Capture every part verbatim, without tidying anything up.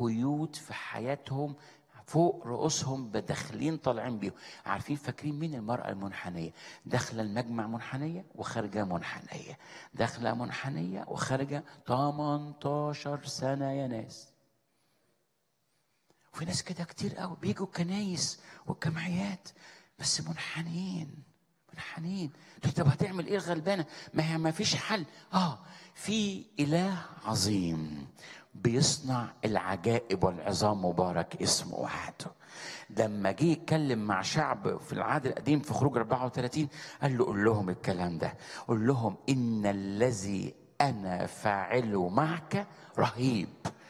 قيود في حياتهم فوق رؤوسهم بداخلين طالعين بيهم. عارفين فاكرين مين المرأة المنحنية؟ داخلة المجمع منحنية وخارجة منحنية، داخلة منحنية وخارجة ثمانية عشر سنة يا ناس. وفي ناس كده كتير قوي بيجوا الكنايس والجمعيات بس منحنين منحنين. طب هتعمل ايه الغلبانة؟ ما هي ما فيش حل. اه في إله عظيم بيصنع العجائب والعظام، مبارك اسمه وحده. لما جه يتكلم مع شعب في العهد القديم في خروج أربعة وثلاثين قال له قول لهم الكلام ده، قول لهم إن الذي أنا فاعله معك رهيب،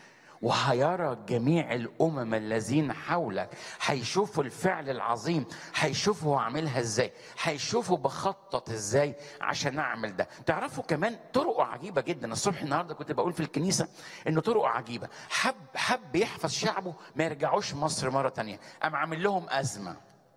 وهيرى جميع الأمم الذين حولك، هيشوفوا الفعل العظيم، هيشوفوا أعملها إزاي، هيشوفوا بخطط إزاي عشان أعمل ده. تعرفوا كمان طرقه عجيبة جدا. الصبح النهاردة كنت بقول في الكنيسة إنه طرقه عجيبة. حب حب يحفظ شعبه ما يرجعوش مصر مرة تانية، قام عامل لهم أزمة.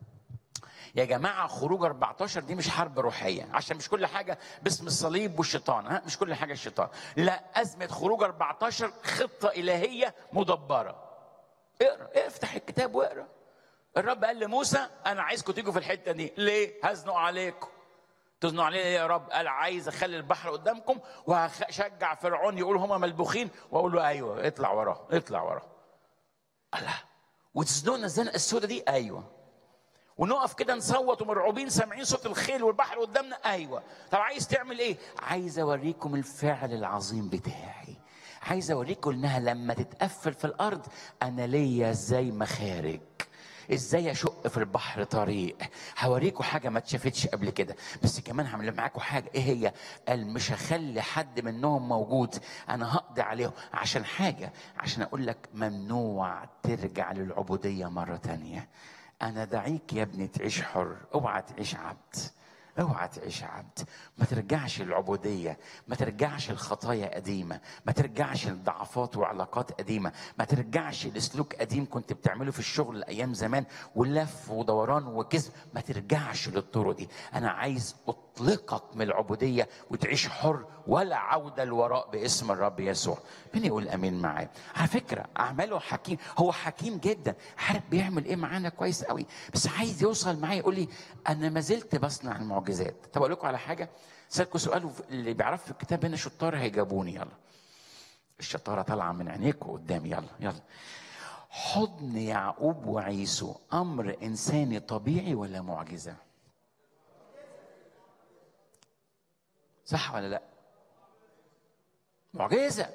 يا جماعة خروج أربعة عشر دي مش حرب روحية، عشان مش كل حاجة باسم الصليب والشيطان، ها مش كل حاجة الشيطان، لا، أزمة خروج أربعة عشر خطة إلهية مدبرة. اقرأ، افتح الكتاب واقرأ. الرب قال لموسى أنا عايزكم تيجوا في الحتة دي. ليه؟ هزنق عليكم. تزنقوا عليه ليه يا رب؟ قال عايز أخلي البحر قدامكم وهشجع فرعون يقول هما ملبوخين، وأقول له أيوه اطلع وراه اطلع وراه. الله، وتزنقنا الزنقة السوداء دي؟ أيوه. ونقف كده نصوت ومرعوبين سامعين صوت الخيل والبحر قدامنا؟ ايوه. طب عايز تعمل ايه؟ عايز اوريكم الفعل العظيم بتاعي، عايز اوريكم انها لما تتقفل في الارض انا ليا ازاي مخارج، ازاي اشق في البحر طريق. هوريكم حاجه ما اتشافتش قبل كده، بس كمان هعمل معاكم حاجه. ايه هي؟ قال مش هخلي حد منهم موجود، انا هقضي عليهم. عشان حاجه، عشان اقول لك ممنوع ترجع للعبوديه مره تانيه. أنا دعيك يا ابني تعيش حر، اوعى تعيش عبد، اوعى تعيش عبد. ما ترجعش للعبودية، ما ترجعش لخطايا قديمة، ما ترجعش لضعفات وعلاقات قديمة، ما ترجعش لسلوك قديم كنت بتعمله في الشغل أيام زمان ولف ودوران وكذب. ما ترجعش للطرق دي. أنا عايز أطلقك من العبودية وتعيش حر ولا عودة لوراء باسم الرب يسوع. مين يقول أمين معايا؟ على فكرة أعماله حكيم، هو حكيم جدا، عارف بيعمل إيه معانا كويس قوي، بس عايز يوصل معايا يقول لي أنا ما زلت بصنع المعجزات. طب أقول لكم على حاجة، سألكم سؤال اللي بيعرف في الكتاب هنا شطار هيجابوني. يلا، الشطارة طالعة من عينيكم قدامي. يلا يلا. حضن يعقوب وعيسو أمر إنساني طبيعي ولا معجزة؟ صح ولا لا؟ معجزة.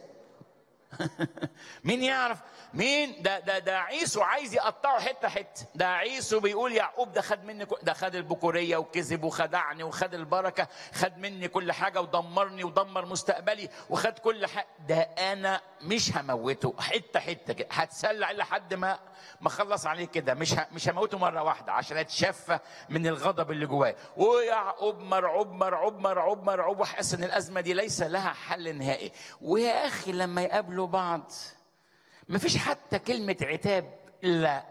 مين يعرف مين ده؟ ده ده عيسو عايز يقطعه حته حته. ده عيسو بيقول يعقوب ده خد مني، ده خد البكوريه وكذب وخدعني وخد البركه، خد مني كل حاجه ودمرني ودمر مستقبلي وخد كل حاجه. ده انا مش هموته حته حته كده، هتسلع لحد ما ما اخلص عليه كده. مش ه... مش هموته مره واحده عشان اتشفى من الغضب اللي جواه. ويعقوب مرعوب مرعوب مرعوب مرعوب وحاسس ان الازمه دي ليس لها حل نهائي. ويا اخي لما يقابلوا بعض مفيش حتى كلمة عتاب، لا.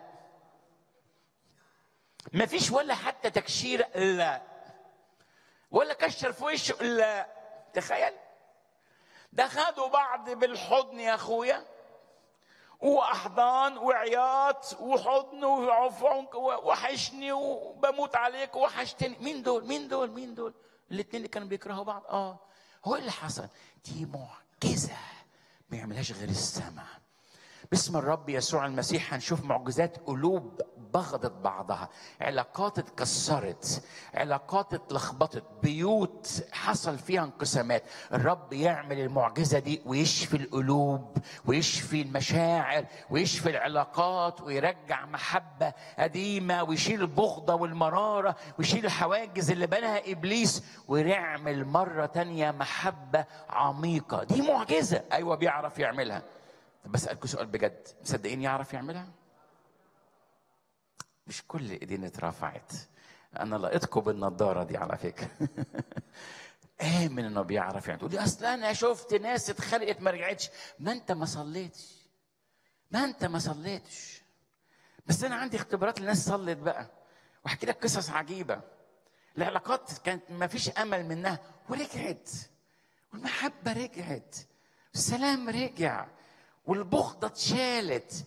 مفيش ولا حتى تكشيرة، لا. ولا كشر في وشه، لا. تخيل، ده خدوا بعض بالحضن يا اخويا، واحضان وعياط وحضن وعفو وحشني وبموت عليك وحشتني. مين دول مين دول مين دول الاثنين اللي كانوا بيكرهوا بعض؟ اه هو اللي حصل. دي معجزة ما يعملهاش غير السماء. باسم الرب يسوع المسيح هنشوف معجزات، قلوب بغضت بعضها، علاقات اتكسرت، علاقات اتلخبطت، بيوت حصل فيها انقسامات. الرب يعمل المعجزة دي ويشفي القلوب ويشفي المشاعر ويشفي العلاقات ويرجع محبة قديمة ويشيل البغضة والمرارة ويشيل الحواجز اللي بناها إبليس ويعمل مرة تانية محبة عميقة. دي معجزة، أيوة بيعرف يعملها. طب بسألكوا سؤال بجد، مصدقين يعرف يعملها؟ مش كل ايدين اترفعت. انا لقيتكم بالنضاره دي على فكره. امن انه بيعرف يعني. تقول لي اصل انا شفت ناس اتخلقت ما رجعتش. ما انت ما صليتش، ما انت ما صليتش. بس انا عندي اختبارات لناس صلت بقى، واحكي لك قصص عجيبه. العلاقات كانت ما فيش امل منها ورجعت، والمحبه رجعت، السلام رجع، والبغضة اتشالت.